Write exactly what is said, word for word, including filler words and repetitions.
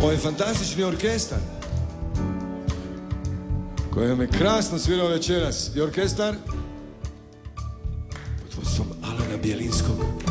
Ovaj fantastični orkestar koji vam je krasno svirao večeras i orkestar pod vodstvom Alana Bjelinskog.